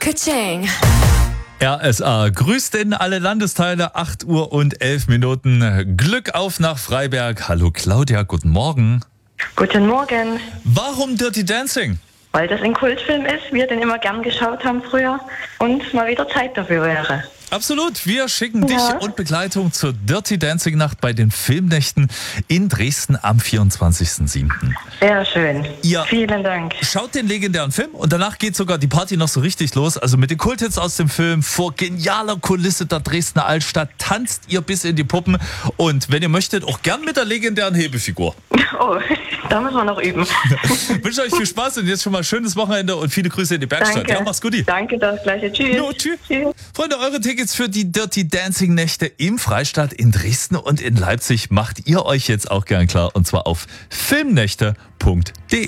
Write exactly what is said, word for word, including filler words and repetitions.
Ka-ching. R S A grüßt in alle Landesteile, acht Uhr und elf Minuten. Glück auf nach Freiberg. Hallo Claudia, guten Morgen. Guten Morgen. Warum Dirty Dancing? Weil das ein Kultfilm ist, wir den immer gern geschaut haben früher und mal wieder Zeit dafür wäre. Absolut, wir schicken dich Ja. und Begleitung zur Dirty Dancing Nacht bei den Filmnächten in Dresden am vierundzwanzigsten siebten Sehr schön. Ja. Vielen Dank. Schaut den legendären Film und danach geht sogar die Party noch so richtig los. Also mit den Kulthits aus dem Film, vor genialer Kulisse der Dresdner Altstadt, tanzt ihr bis in die Puppen und wenn ihr möchtet, auch gern mit der legendären Hebefigur. Oh, da müssen wir noch üben. Ich wünsche euch viel Spaß und jetzt schon mal schönes Wochenende und viele Grüße in die Bergstadt. Danke. Ja, mach's gut. Danke, das gleiche. Tschüss. Jo, tschüss. Tschüss. Freunde, eure Tickets für die Dirty Dancing Nächte im Freistaat in Dresden und in Leipzig macht ihr euch jetzt auch gern klar und zwar auf filmnächte punkt de.